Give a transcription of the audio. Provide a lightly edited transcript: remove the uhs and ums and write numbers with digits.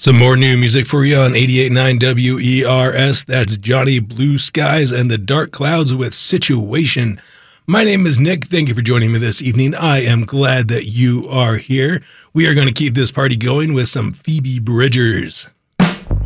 Some more new music for you on 88.9 WERS. That's Johnny Blue Skies and the Dark Clouds with Situation. My name is Nick. Thank you for joining me this evening. I am glad that you are here. We are going to keep this party going with some Phoebe Bridgers.